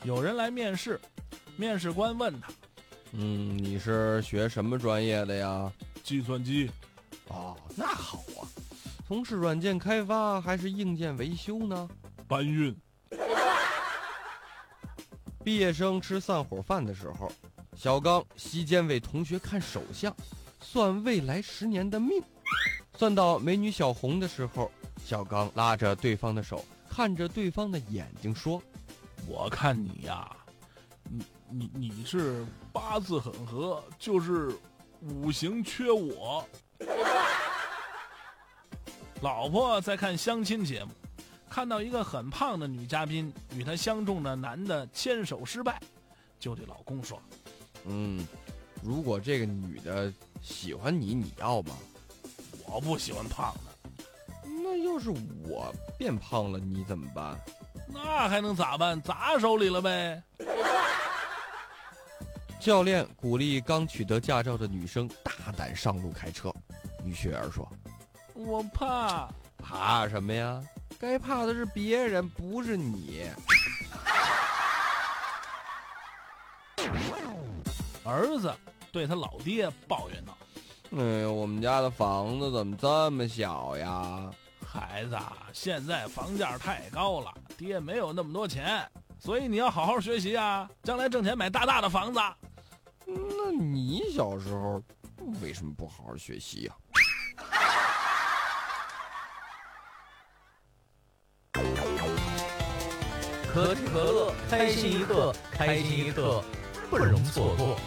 有人来面试，面试官问他： 你是学什么专业的呀？ 计算机。 哦，那好啊。从事软件开发还是硬件维修呢？ 搬运。 毕业生吃散伙饭的时候，小刚席间为同学看手相，算未来10年的命。算到美女小红的时候，小刚拉着对方的手，看着对方的眼睛说： 我看你呀，你是八字很合，就是五行缺我。老婆在看相亲节目，看到一个很胖的女嘉宾与她相中的男的牵手失败，就对老公说： 如果这个女的喜欢你，你要吗？ 我不喜欢胖的。 那要是我变胖了，你怎么办？ 那还能咋办？砸手里了呗。 教练鼓励刚取得驾照的女生大胆上路开车。女学员说： 我怕。 怕什么呀？该怕的是别人，不是你。 儿子对他老爹抱怨道： 我们家的房子怎么这么小呀？ 孩子，现在房价太高了，爹没有那么多钱，所以你要好好学习啊，将来挣钱买大大的房子。 那你小时候为什么不好好学习呀？ 可知可乐，开心一刻，开心一刻，不容错过。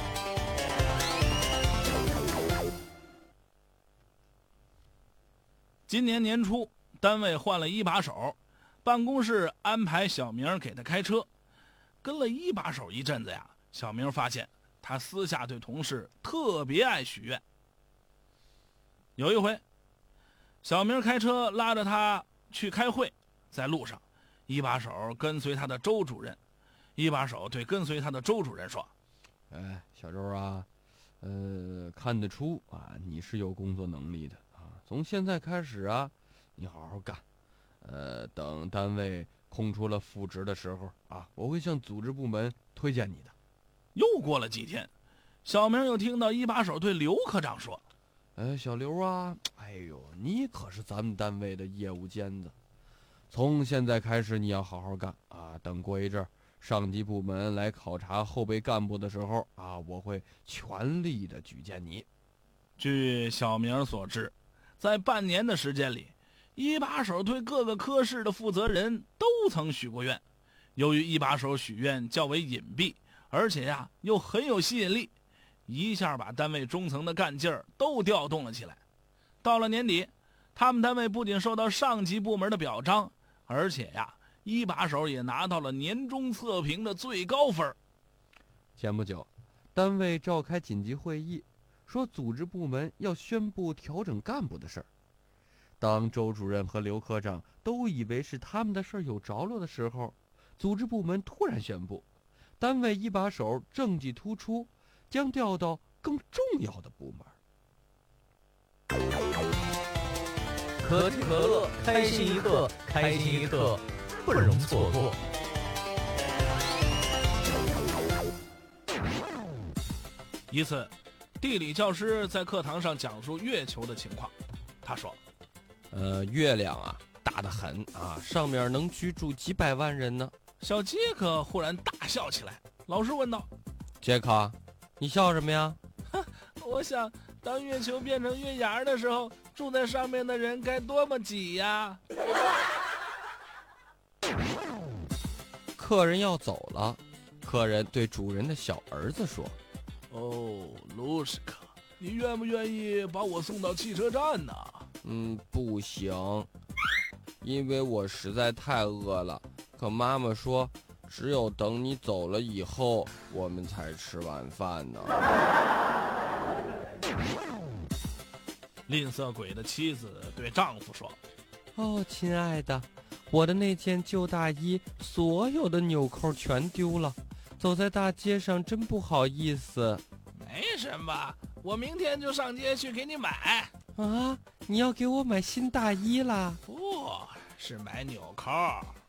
今年年初，单位换了一把手，办公室安排小明给他开车。跟了一把手一阵子呀，小明发现他私下对同事特别爱许愿。有一回，小明开车拉着他去开会，在路上，一把手跟随他的周主任，一把手对跟随他的周主任说： 小周啊，看得出啊，你是有工作能力的啊。从现在开始啊，你好好干。等单位空出了副职的时候啊，我会向组织部门推荐你的。 又过了几天，小明又听到一把手对刘科长说： 小刘啊，你可是咱们单位的业务尖子，从现在开始你要好好干啊。等过一阵儿，上级部门来考察后备干部的时候啊，我会全力的举荐你。 据小明所知，在半年的时间里，一把手对各个科室的负责人都曾许过愿。由于一把手许愿较为隐蔽，而且呀又很有吸引力，一下把单位中层的干劲儿都调动了起来。到了年底，他们单位不仅受到上级部门的表彰，而且呀一把手也拿到了年终测评的最高分。 前不久，单位召开紧急会议，说组织部门要宣布调整干部的事儿。当周主任和刘科长都以为是他们的事儿有着落的时候，组织部门突然宣布，单位一把手政绩突出，将调到更重要的部门。 可知可乐，开心一刻，开心一刻，不容错过。 一次，地理教师在课堂上讲述月球的情况，他说： 月亮啊，大得很啊，上面能居住几百万人呢。 小杰克忽然大笑起来，老师问道： 杰克，你笑什么呀？ 我想当月球变成月牙的时候，住在上面的人该多么挤呀。 客人要走了，客人对主人的小儿子说： 卢什克，你愿不愿意把我送到汽车站呢？ 不行，因为我实在太饿了。可妈妈说，只有等你走了以后，我们才吃晚饭呢。 吝啬鬼的妻子对丈夫说： 亲爱的，我的那件旧大衣所有的纽扣全丢了，走在大街上真不好意思。 没什么，我明天就上街去给你买。 啊，你要给我买新大衣啦？ 不是买纽扣。